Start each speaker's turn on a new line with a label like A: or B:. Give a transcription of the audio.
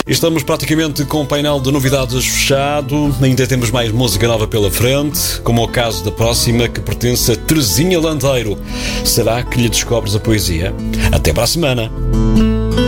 A: Estamos praticamente com o painel de novidades fechado. Ainda temos mais música nova pela frente, como é o caso da próxima, que pertence a Terezinha Landeiro. Será que lhe descobres a poesia? Até para a semana.